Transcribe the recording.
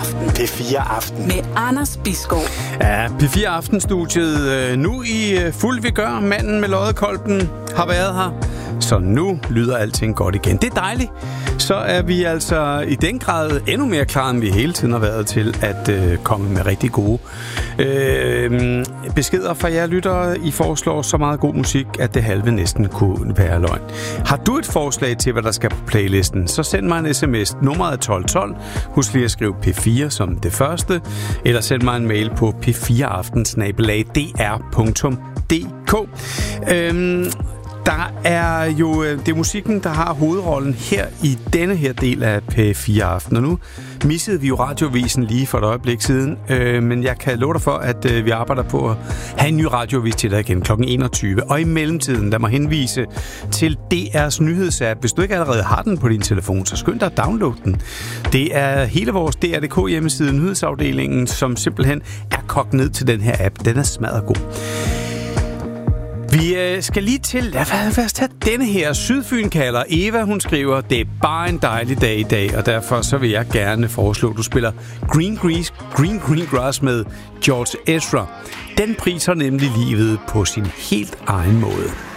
P4 Aften. Med Anders Bisgaard. Ja, P4 Aftenstudiet nu i fuld vigør. Manden med loddekolben har været her. Så nu lyder alting godt igen. Det er dejligt. Så er vi altså i den grad endnu mere klar, end vi hele tiden har været til at komme med rigtig gode beskeder fra jer lyttere. I foreslår så meget god musik, at det halve næsten kunne være løgn. Har du et forslag til, hvad der skal på playlisten, så send mig en sms. Nummeret er 1212. Husk lige at skrive P4 som det første. Eller send mig en mail på p4aften@dr.dk. Der er jo det er musikken, der har hovedrollen her i denne her del af P4 Aften. Og nu missede vi jo radiovisen lige for et øjeblik siden, men jeg kan love dig for, at vi arbejder på at have en ny radiovis til dig igen kl. 21. Og i mellemtiden, lad mig henvise til DR's nyhedsapp. Hvis du ikke allerede har den på din telefon, så skynd dig at downloade den. Det er hele vores DR.dk hjemmeside, nyhedsafdelingen, som simpelthen er kogt ned til den her app. Den er smadret god. Vi skal lige til, lad os tage denne her. Sydfyn kalder Eva, hun skriver, det er bare en dejlig dag i dag, og derfor så vil jeg gerne foreslå, at du spiller Green Grass med George Ezra. Den priser nemlig livet på sin helt egen måde.